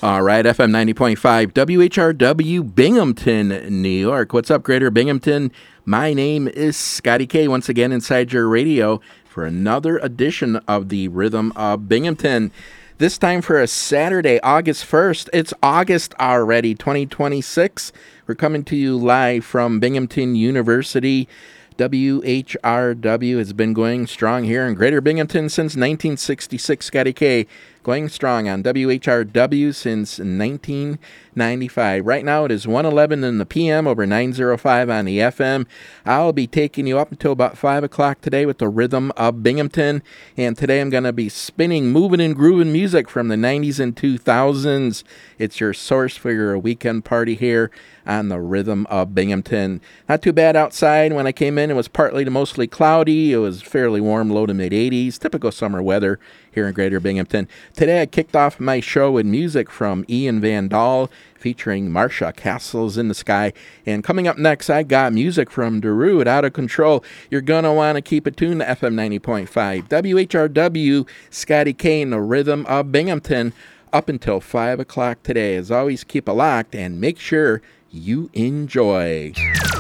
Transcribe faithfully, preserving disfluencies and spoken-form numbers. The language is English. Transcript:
All right, F M ninety point five, W H R W, Binghamton, New York. What's up, Greater Binghamton? My name is Scotty K, once again inside your radio for another edition of the Rhythm of Binghamton. This time for a Saturday, August first. It's August already, twenty twenty-six. We're coming to you live from Binghamton University. W H R W has been going strong here in Greater Binghamton since nineteen sixty-six. Scotty K going strong on W H R W since nineteen ninety-five. Right now it is one eleven in the P M over nine oh five on the F M. I'll be taking you up until about five o'clock today with the Rhythm of Binghamton. And today I'm going to be spinning, moving, and grooving music from the nineties and two thousands. It's your source for your weekend party here on the Rhythm of Binghamton. Not too bad outside. When I came in, it was partly to mostly cloudy. It was fairly warm, low to mid eighties. Typical summer weather here in Greater Binghamton. Today I kicked off my show with music from Ian Van Dahl featuring Marsha, Castles in the Sky. And coming up next, I got music from Darude, Out of Control. You're going to want to keep it tuned to F M ninety point five. W H R W, Scotty K, the Rhythm of Binghamton, up until five o'clock today. As always, keep it locked and make sure you enjoy.